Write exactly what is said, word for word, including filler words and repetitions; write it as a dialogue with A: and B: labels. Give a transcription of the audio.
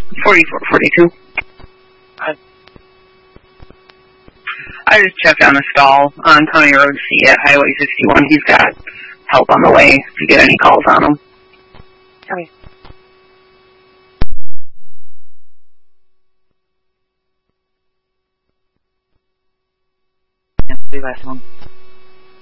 A: forty-four forty-two.
B: I,
A: I just checked on the stall on County Road C at Highway sixty-one. He's got help on the way if you get any calls on him.
B: okay. Yeah, the last one.